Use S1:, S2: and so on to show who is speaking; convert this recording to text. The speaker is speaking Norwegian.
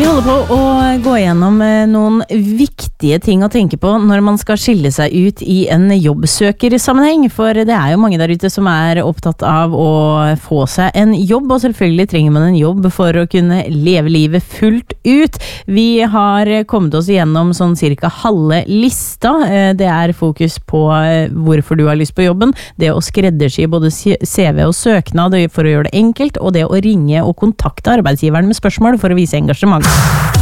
S1: Vi holder på å gå gjennom noen viktige ting å tenke på når man skal skille seg ut i en jobbsøkersammenheng, for det jo mange der ute som opptatt av å få seg en jobb, og selvfølgelig trenger man en jobb for å kunne leve livet fullt ut. Vi har kommet oss gjennom sånn cirka halve lista. Det fokus på hvorfor du har lyst på jobben, det å skreddersy både CV og søknad for å gjøre det enkelt, og det å ringe og kontakte arbeidsgiveren med spørsmål for å vise engasjement.